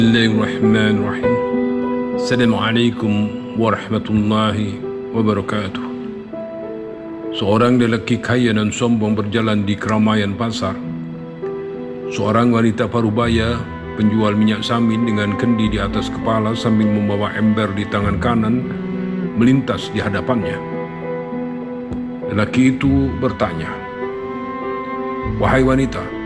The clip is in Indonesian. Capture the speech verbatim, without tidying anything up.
Bismillahirrahmanirrahim. Assalamualaikum warahmatullahi wabarakatuh. Seorang lelaki kaya dan sombong berjalan di keramaian pasar. Seorang wanita parubaya, penjual minyak samin dengan kendi di atas kepala sambil membawa ember di tangan kanan, melintas di hadapannya. Lelaki itu bertanya, "Wahai wanita,